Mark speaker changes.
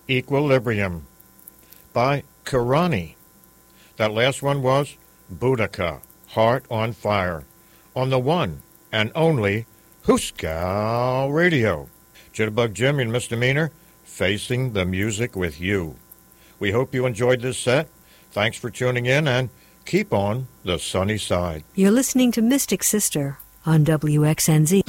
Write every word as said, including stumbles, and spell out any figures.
Speaker 1: Equilibrium by Kirani. That last one was Boudica, Heart on Fire, on the one and only Hooskow Radio. Jitterbug Jim and Misdemeanor, facing the music with you. We hope you enjoyed this set. Thanks for tuning in, and keep on the sunny side.
Speaker 2: You're listening to Mystic Sister on W X N Z.